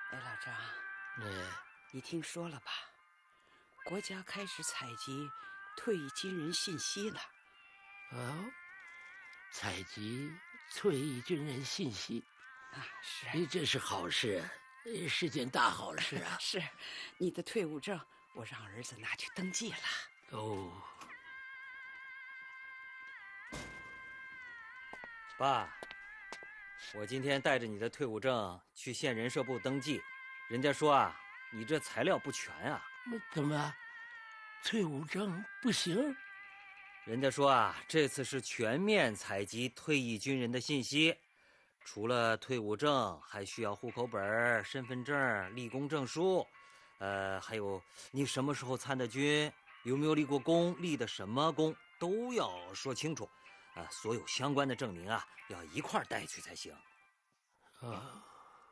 哎，老张，你听说了吧？国家开始采集退役军人信息了。 哦，采集退役军人信息啊，是， 这是好事，是件大好事啊！ 是，你的退伍证我让儿子拿去登记了。 哦， 爸，我今天带着你的退伍证去县人社部登记，人家说啊，你这材料不全啊。 怎么，退伍证不行？ 人家说啊，这次是全面采集退役军人的信息，除了退伍证，还需要户口本、身份证、立功证书，还有你什么时候参的军，有没有立过功，立的什么功，都要说清楚。所有相关的证明啊，要一块带去才行。 啊，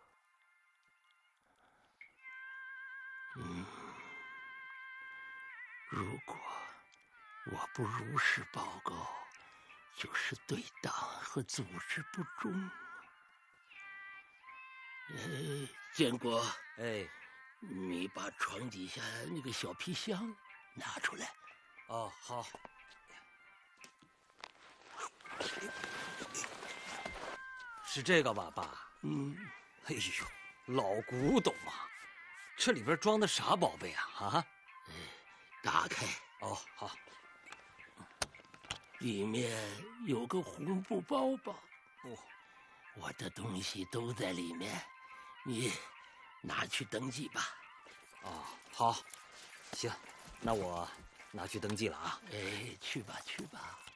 如果我不如实报告，就是对党和组织不忠。建国，你把床底下那个小皮箱拿出来。 哦，好。是这个吧，爸？哎呦，老古董啊！这里边装的啥宝贝啊？啊？ 打开。 哦，好。 里面有个红布包包。 哦， 我的东西都在里面，你拿去登记吧。 哦，好，行，那我拿去登记了啊。 去吧，去吧。